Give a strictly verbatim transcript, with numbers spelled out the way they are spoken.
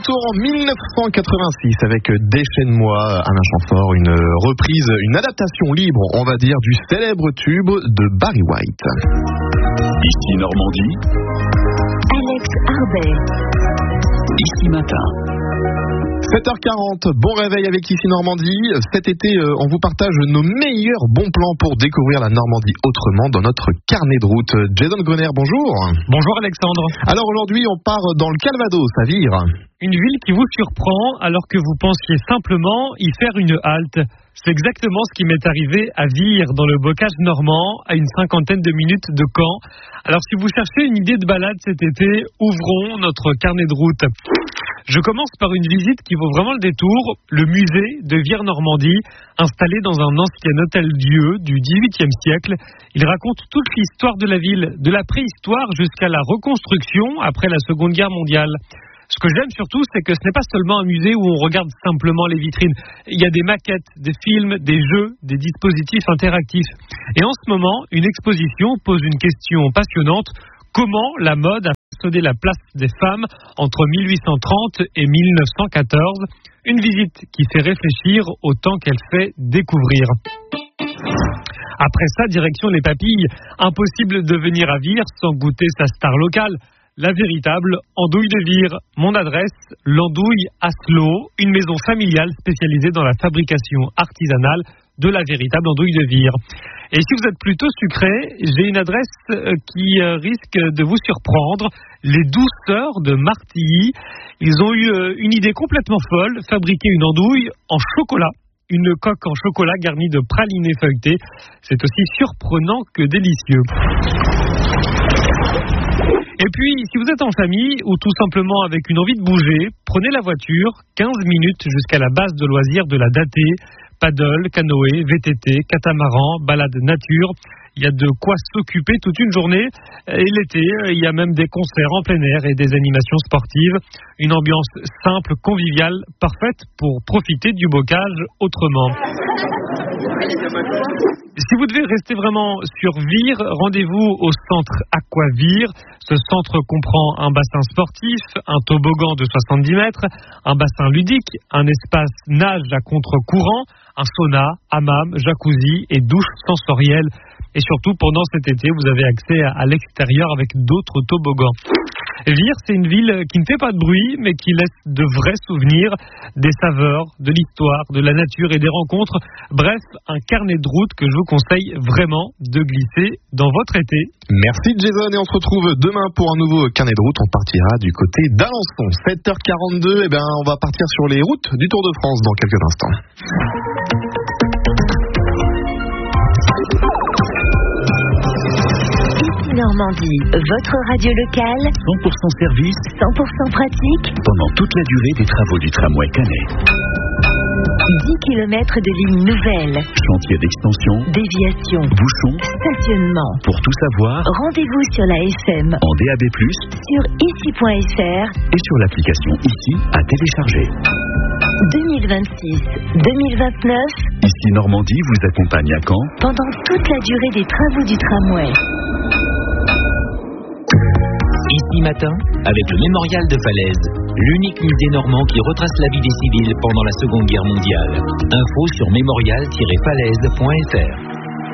retour en dix-neuf cent quatre-vingt-six avec Déchaîne-moi, Alain Chamfort, une reprise, une adaptation libre, on va dire, du célèbre tube de Barry White. Ici Normandie. Alex Arbet. Ici Matin. sept heures quarante, bon réveil avec Ici Normandie. Cet été, euh, on vous partage nos meilleurs bons plans pour découvrir la Normandie autrement dans notre carnet de route. Jason Grenier, bonjour. Bonjour Alexandre. Alors aujourd'hui, on part dans le Calvados, à Vire. Une ville qui vous surprend alors que vous pensiez simplement y faire une halte. C'est exactement ce qui m'est arrivé à Vire, dans le bocage normand, à une cinquantaine de minutes de Caen. Alors si vous cherchez une idée de balade cet été, ouvrons notre carnet de route. Je commence par une visite qui vaut vraiment le détour, le musée de Vire-Normandie, installé dans un ancien hôtel-dieu du dix-huitième siècle. Il raconte toute l'histoire de la ville, de la préhistoire jusqu'à la reconstruction après la Seconde Guerre mondiale. Ce que j'aime surtout, c'est que ce n'est pas seulement un musée où on regarde simplement les vitrines. Il y a des maquettes, des films, des jeux, des dispositifs interactifs. Et en ce moment, une exposition pose une question passionnante. Comment la mode a façonné la place des femmes entre mille huit cent trente et mille neuf cent quatorze? Une visite qui fait réfléchir autant qu'elle fait découvrir. Après ça, direction les Papilles. Impossible de venir à Vire sans goûter sa star locale. La véritable andouille de Vire. Mon adresse, l'andouille Aslo, une maison familiale spécialisée dans la fabrication artisanale de la véritable andouille de Vire. Et si vous êtes plutôt sucré, j'ai une adresse qui risque de vous surprendre. Les Douceurs de Martilly. Ils ont eu une idée complètement folle, fabriquer une andouille en chocolat. Une coque en chocolat garnie de pralinés feuilletés. C'est aussi surprenant que délicieux. Et puis, si vous êtes en famille ou tout simplement avec une envie de bouger, prenez la voiture, quinze minutes jusqu'à la base de loisirs de la Datée. Paddle, canoë, V T T, catamaran, balade nature. Il y a de quoi s'occuper toute une journée. Et l'été, il y a même des concerts en plein air et des animations sportives. Une ambiance simple, conviviale, parfaite pour profiter du bocage autrement. Si vous devez rester vraiment sur Vire, rendez-vous au centre Aquavire. Ce centre comprend un bassin sportif, un toboggan de soixante-dix mètres, un bassin ludique, un espace nage à contre-courant, un sauna, hammam, jacuzzi et douche sensorielle. Et surtout, pendant cet été, vous avez accès à, à l'extérieur avec d'autres toboggans. Vire, c'est une ville qui ne fait pas de bruit, mais qui laisse de vrais souvenirs, des saveurs, de l'histoire, de la nature et des rencontres. Bref, un carnet de route que je vous conseille vraiment de glisser dans votre été. Merci Jason, et on se retrouve demain pour un nouveau carnet de route. On partira du côté d'Alençon. sept heures quarante-deux, et ben, on va partir sur les routes du Tour de France dans quelques instants. Normandie, votre radio locale, cent pour cent service, cent pour cent pratique, pendant toute la durée des travaux du tramway Canet. dix kilomètres de lignes nouvelles, Chantier d'extension, déviation, bouchons, stationnement. Pour tout savoir, Rendez-vous sur la F M, en D A B plus, sur ici point F R et sur l'application Ici à télécharger. deux mille vingt-six deux mille vingt-neuf, Ici Normandie vous accompagne à Caen pendant toute la durée des travaux du tramway. Ici Matin, avec le Mémorial de Falaise, l'unique musée normand qui retrace la vie des civils pendant la Seconde Guerre mondiale. Info sur mémorial tiret falaise point F R.